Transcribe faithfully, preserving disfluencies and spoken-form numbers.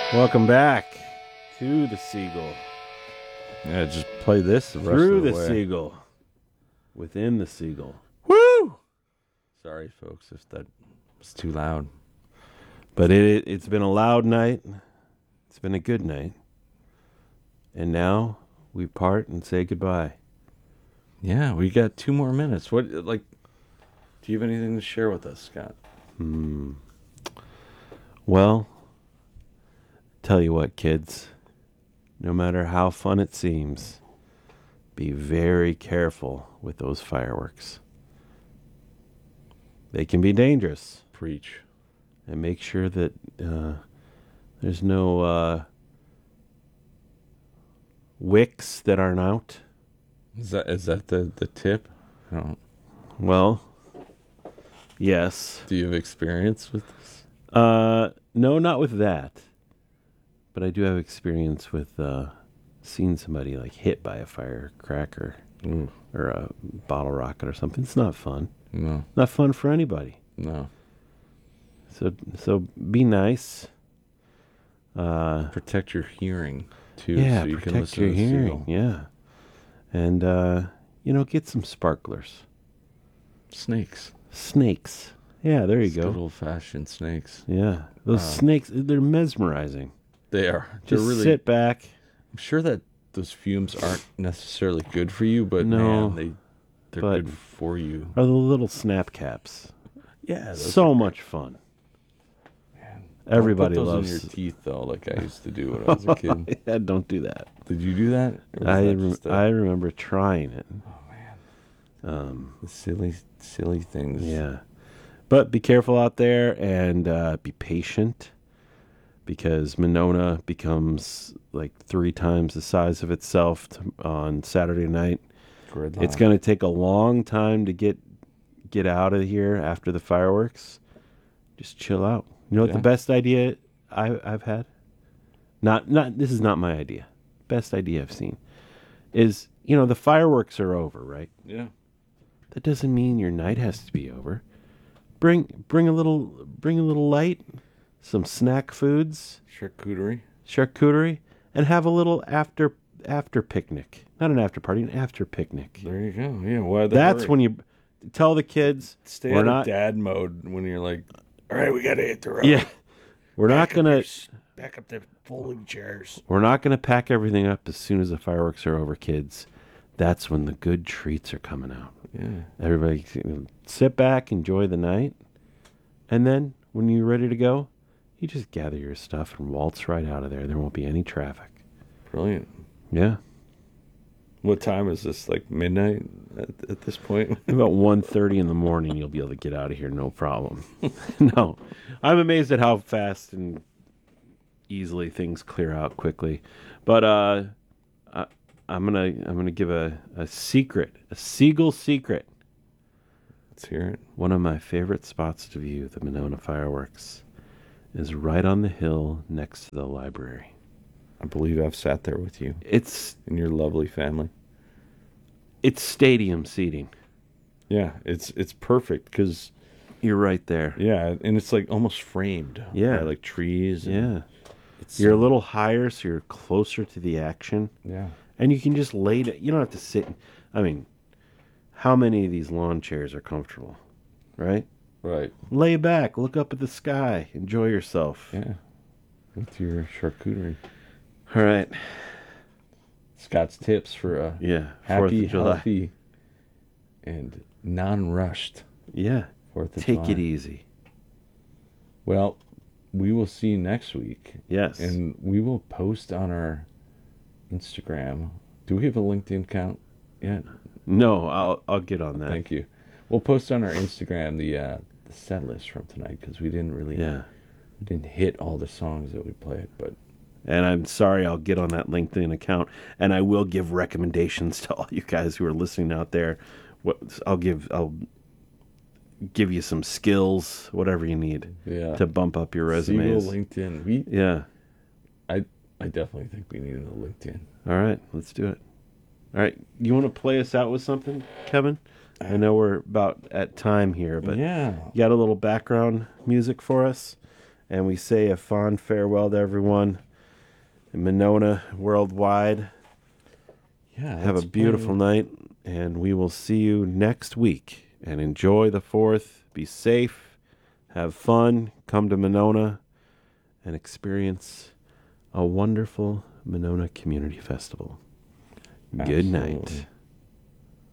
Welcome back to the Seagull. Yeah, just play this the rest Through of the, the way. Seagull. Within the Seagull. Woo! Sorry, folks, if that was too loud. But it, it's been a loud night. It's been a good night. And now we part and say goodbye. Yeah, we got two more minutes. What, like, do you have anything to share with us, Scott? Hmm. Well, tell you what, kids. No matter how fun it seems, be very careful with those fireworks. They can be dangerous. Preach. And make sure that uh, there's no uh, wicks that aren't out. Is that is that the, the tip? I don't. Well, yes. Do you have experience with this? Uh, no, not with that. But I do have experience with uh, seeing somebody like hit by a firecracker Mm. or a bottle rocket or something. It's not fun. No. Not fun for anybody. No. So, so be nice. Uh, Protect your hearing, too. yeah, so you protect can listen your to the hearing. Seagull. Yeah, and uh, you know, get some sparklers. Snakes. Snakes. Yeah, there you It's go. Good old-fashioned snakes. Yeah, those Uh, snakes, they're mesmerizing. They are. Just They're really, sit back. I'm sure that those fumes aren't necessarily good for you, but No, man, they they're but- good for you. Are the little snap caps. Yeah, those So are much fun. Man. Everybody Don't put those loves in your teeth though, like I used to do when I was a kid. Yeah, don't do that. Did you do that? Or was I that rem- just a- I remember trying it. oh man, Um, the silly silly things. yeah, but be careful out there and uh, be patient, because Monona becomes like three times the size of itself t- on Saturday night. Gridlock. It's going to take a long time to get get out of here after the fireworks. Just chill out. You know what Yeah. the best idea I, I've had? Not not this is not my idea. Best idea I've seen is, you know, the fireworks are over, right? Yeah. That doesn't mean your night has to be over. Bring bring a little bring a little light, some snack foods, Charcuterie. charcuterie, and have a little after after picnic. Not an after party, an after picnic. There you go. Yeah. Why the That's hurry? when you tell the kids stay we're out not of dad mode when you're like, all right, we gotta hit the road. Yeah. We're not Back up gonna your s- back up the folding chairs. we're not gonna pack everything up as soon as the fireworks are over, kids. That's when the good treats are coming out. Yeah. Everybody sit back, enjoy the night, and then when you're ready to go, you just gather your stuff and waltz right out of there. There won't be any traffic. Brilliant. Yeah. What time is this? Like midnight at, at this point? About one thirty in the morning, you'll be able to get out of here, no problem. No. I'm amazed at how fast and easily things clear out quickly. But uh, I, I'm gonna I'm gonna give a, a secret, a Seagull secret. Let's hear it. One of my favorite spots to view the Monona fireworks is right on the hill next to the library. I believe I've sat there with you It's and your lovely family. it's stadium seating. Yeah, it's it's perfect because You're right there. yeah, and it's like almost framed. Yeah. by, like trees. And Yeah. it's You're a little higher, so you're closer to the action. yeah. And you can just lay it. You don't have to sit. I mean, how many of these lawn chairs are comfortable, right? Right. Lay back, look up at the sky, enjoy yourself. Yeah, with your charcuterie. All right. Scott's tips for a Yeah. Fourth happy, of July. healthy, and non-rushed Yeah. Fourth of Take July. it easy. Well, we will see you next week. Yes. And we will post on our Instagram. Do we have a LinkedIn account yet? no, I'll I'll get on that. Thank you. We'll post on our Instagram the uh, the set list from tonight because we didn't really Yeah. we didn't hit all the songs that we played, but And I'm sorry, I'll get on that LinkedIn account, and I will give recommendations to all you guys who are listening out there. What I'll give, I'll give you some skills, whatever you need yeah, to bump up your Seagull resumes. LinkedIn. We Yeah. I I definitely think we need a LinkedIn. All right, let's do it. All right, you want to play us out with something, Kevin? I know we're about at time here, but yeah, you got a little background music for us, And we say a fond farewell to everyone in Monona worldwide. Yeah. Have a let's beautiful play- night, and we will see you next week. And enjoy the fourth. Be safe. Have fun. Come to Monona and experience a wonderful Monona Community Festival. Good night. Absolutely.